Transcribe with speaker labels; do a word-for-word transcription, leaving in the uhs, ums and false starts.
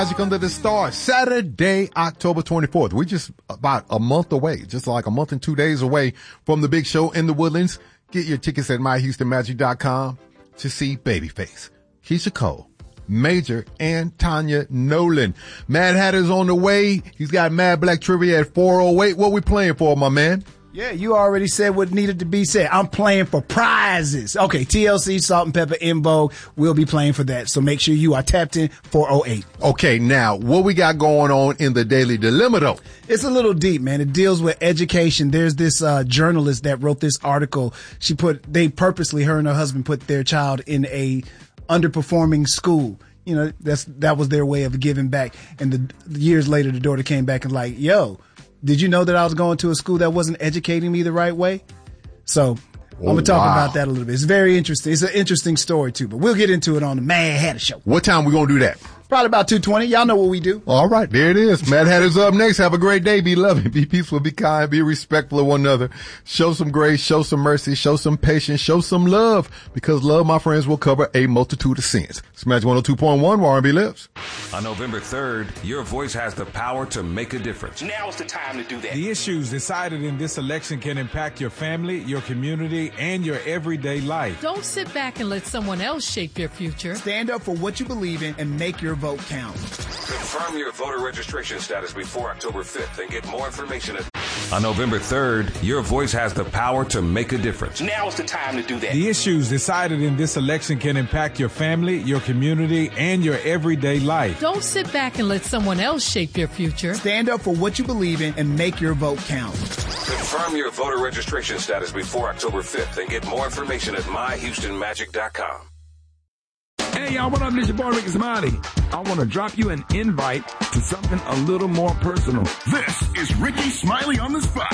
Speaker 1: Magic Under the Stars, Saturday, October twenty-fourth. We're just about a month away, just like a month and two days away from the big show in the Woodlands. Get your tickets at my houston magic dot com to see Babyface, Keisha Cole, Major, and Tanya Nolan. Mad Hatter's on the way. He's got Mad Black Trivia at four oh eight. What we playing for, my man?
Speaker 2: Yeah, you already said what needed to be said. I'm playing for prizes. Okay, T L C, Salt and Pepper, In Vogue. We'll be playing for that. So make sure you are tapped in four oh eight.
Speaker 1: Okay, now, what we got going on in the Daily Dilemma, though?
Speaker 2: It's a little deep, man. It deals with education. There's this uh journalist that wrote this article. She put, they purposely, her and her husband put their child in a underperforming school. You know, that's that was their way of giving back. And the years later, the daughter came back and like, yo, did you know that I was going to a school that wasn't educating me the right way? So oh, I'm going to talk wow. about that a little bit. It's very interesting. It's an interesting story, too. But we'll get into it on the Mad Hatter Show.
Speaker 1: What time we going to do that?
Speaker 2: Probably about two twenty. Y'all know what we do.
Speaker 1: All right, there it is. Mad Hatter's up next. Have a great day. Be loving, be peaceful, be kind, be respectful of one another. Show some grace, show some mercy, show some patience, show some love. Because love, my friends, will cover a multitude of sins. It's Magic one oh two point one, where R and B lives.
Speaker 3: On November third, your voice has the power to make a difference.
Speaker 4: Now's the time to do that.
Speaker 5: The issues decided in this election can impact your family, your community, and your everyday life.
Speaker 6: Don't sit back and let someone else shape your future.
Speaker 2: Stand up for what you believe in and make your vote count.
Speaker 3: Confirm your voter registration status before October fifth and get more information at... On November third, your voice has the power to make a difference.
Speaker 4: Now's the time to do that.
Speaker 5: The issues decided in this election can impact your family, your community, and your everyday life.
Speaker 6: Don't sit back and let someone else shape your future.
Speaker 2: Stand up for what you believe in and make your vote count.
Speaker 3: Confirm your voter registration status before October fifth and get more information at my houston magic dot com.
Speaker 7: Hey, y'all, what up? This your boy, Ricky Smiley. I want to drop you an invite to something a little more personal.
Speaker 8: This is Ricky Smiley on the Spot.